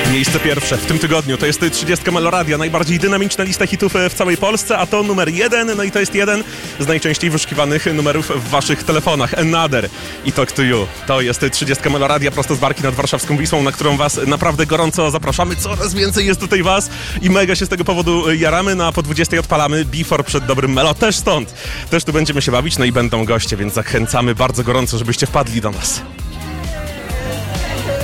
Miejsce pierwsze w tym tygodniu to jest 30 Meloradia, najbardziej dynamiczna lista hitów w całej Polsce, a to numer 1, no i to jest jeden z najczęściej wyszukiwanych numerów w waszych telefonach. Another i Talk to You. To jest 30 Meloradia prosto z barki nad warszawską Wisłą, na którą was naprawdę gorąco zapraszamy. Coraz więcej jest tutaj was i mega się z tego powodu jaramy, no a po 20 odpalamy Before przed dobrym Melo, też stąd. Też tu będziemy się bawić, no i będą goście, więc zachęcamy bardzo gorąco, żebyście wpadli do nas.